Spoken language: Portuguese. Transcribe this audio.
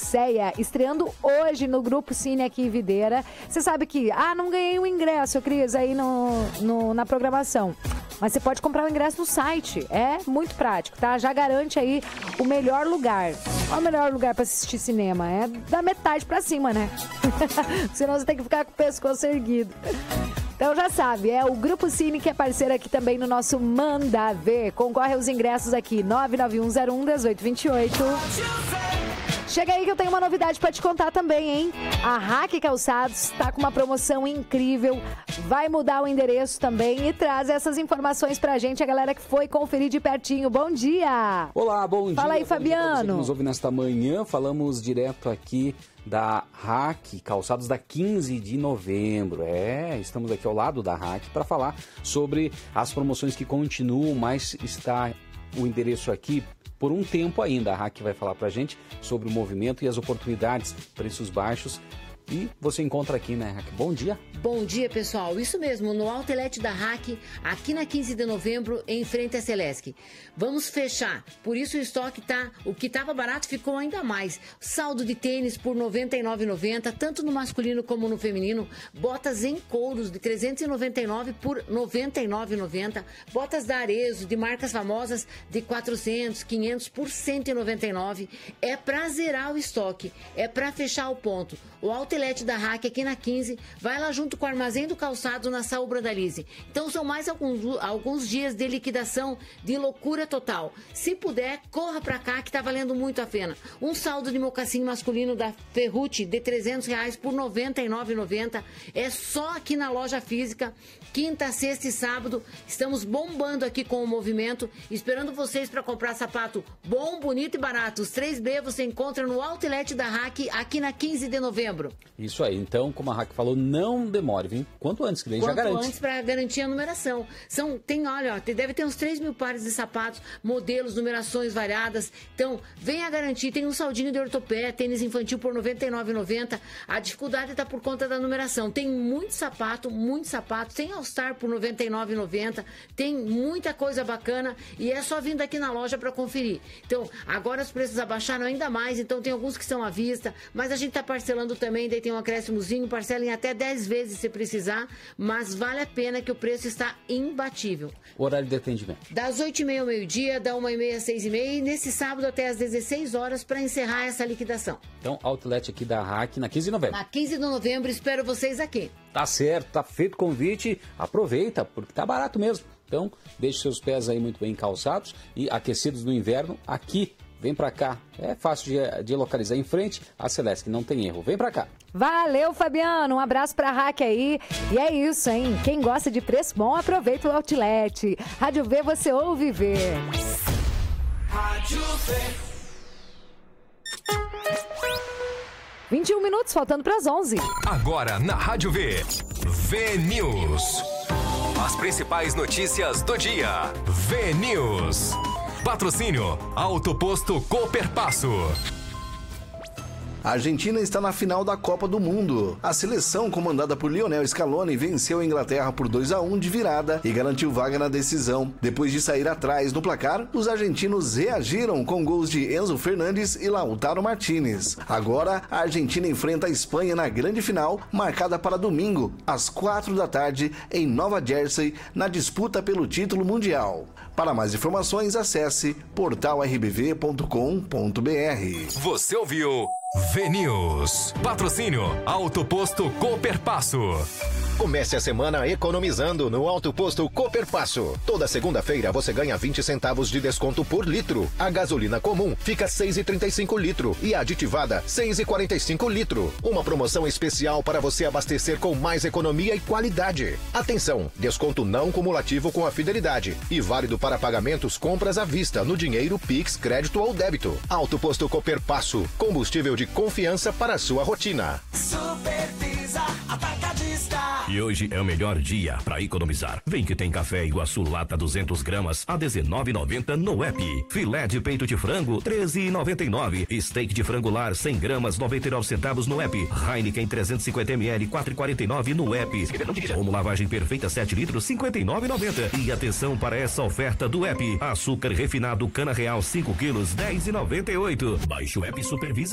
Odisseia, estreando hoje no Grupo Cine aqui em Videira. Você sabe que, não ganhei o ingresso, Cris, aí na programação. Mas você pode comprar o ingresso no site. É muito prático, tá? Já garante aí o melhor lugar. Qual é o melhor lugar pra assistir cinema? É da metade pra cima, né? Senão você tem que ficar com o pescoço erguido. Então já sabe, é o Grupo Cine que é parceiro aqui também no nosso Manda Ver. Concorre aos ingressos aqui, 991011828. Chega aí que eu tenho uma novidade pra te contar também, hein? A Hack Calçados tá com uma promoção incrível, vai mudar o endereço também e traz essas informações pra gente, a galera que foi conferir de pertinho. Bom dia! Olá, bom dia. Fala aí, Fabiano. Você que nos ouve nesta manhã, falamos direto aqui da Hack Calçados da 15 de novembro. Estamos aqui ao lado da Hack para falar sobre as promoções que continuam, mas está o endereço aqui por um tempo ainda. A Hack vai falar pra gente sobre o movimento e as oportunidades, preços baixos. E você encontra aqui, né, Hack? Bom dia. Bom dia, pessoal. Isso mesmo, no Outlet da Hack, aqui na 15 de novembro, em frente à Celesc. Vamos fechar. Por isso o estoque o que estava barato ficou ainda mais. Saldo de tênis por R$ 99,90, tanto no masculino como no feminino. Botas em couros de R$ 399 por R$ 99,90. Botas da Arezzo, de marcas famosas, de 400, 500 por R$ 199. É pra zerar o estoque. É pra fechar o ponto. O Outlet da Hack aqui na 15 vai lá junto com o Armazém do Calçado na Saul Brandalize. Então são mais alguns dias de liquidação de loucura total. Se puder, corra pra cá que tá valendo muito a pena. Um saldo de mocassim masculino da Ferrucci de R$ 300 por R$ 99,90. É só aqui na loja física. Quinta, sexta e sábado estamos bombando aqui com o movimento, esperando vocês para comprar sapato bom, bonito e barato. Os 3B você encontra no Outlet da Hack aqui na 15 de novembro. Isso aí, então, como a Hack falou, não demore, vem quanto antes, que daí já garante. Quanto antes para garantir a numeração. Deve ter uns 3 mil pares de sapatos, modelos, numerações variadas. Então, venha garantir. Tem um saldinho de ortopé, tênis infantil por R$ 99,90. A dificuldade está por conta da numeração. Tem muito sapato. Tem All-Star por R$ 99,90. Tem muita coisa bacana e é só vindo aqui na loja para conferir. Então, agora os preços abaixaram ainda mais, então tem alguns que são à vista, mas a gente está parcelando também, daí tem um acréscimozinho, parcela em até 10 vezes se precisar, mas vale a pena que o preço está imbatível. O horário de atendimento? Das 8h30 ao meio-dia, da 1h30 às 6h30 e nesse sábado até às 16 horas para encerrar essa liquidação. Então, Outlet aqui da Hack na 15 de novembro. Na 15 de novembro, espero vocês aqui. Tá certo, tá feito o convite, aproveita, porque tá barato mesmo. Então, deixe seus pés aí muito bem calçados e aquecidos no inverno aqui. Vem pra cá, é fácil de localizar em frente a Celesc, não tem erro. Vem pra cá. Valeu, Fabiano, um abraço pra Hack aí. E é isso, hein? Quem gosta de preço bom, aproveita o Outlet. Rádio V, você ouve ver. Rádio V. 21 minutos, faltando pras 11. Agora na Rádio V, V-News. As principais notícias do dia. V-News. Patrocínio Auto Posto Cooperpasso. A Argentina está na final da Copa do Mundo. A seleção, comandada por Lionel Scaloni, venceu a Inglaterra por 2-1 de virada e garantiu vaga na decisão. Depois de sair atrás no placar, os argentinos reagiram com gols de Enzo Fernandes e Lautaro Martínez. Agora, a Argentina enfrenta a Espanha na grande final, marcada para domingo, às 4 da tarde, em Nova Jersey, na disputa pelo título mundial. Para mais informações, acesse portalrbv.com.br. Você ouviu V-News. Patrocínio Auto Posto Cooperpasso. Comece a semana economizando no Auto Posto Cooperpasso. Toda segunda-feira você ganha 20 centavos de desconto por litro. A gasolina comum fica 6,35 litro e a aditivada 6,45 litro. Uma promoção especial para você abastecer com mais economia e qualidade. Atenção, desconto não cumulativo com a fidelidade e válido para pagamentos compras à vista no dinheiro, Pix, crédito ou débito. Auto Posto Cooperpasso, combustível de confiança para a sua rotina. Supervisa Atacadista. E hoje é o melhor dia para economizar. Vem que tem café Iguaçu lata 200 gramas a R$19,90 no app. Filé de peito de frango R$13,99. Steak de frango lar 100 gramas 99 centavos no app. Heineken 350 ml 4,49 no app. Como lavagem perfeita 7 litros 59,90. E atenção para essa oferta do app. Açúcar refinado cana real 5 quilos 10,98. Baixe o app Supervisa